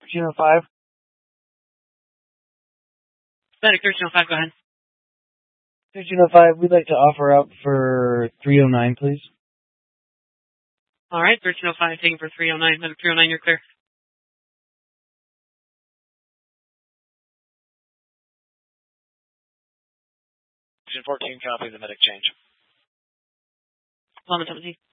1305. Medic 1305, go ahead. 1305, we'd like to offer up for 309, please. All right, 1305, taking for 309. Medic 309, you're clear. Section 14, copy the medic change. London 17.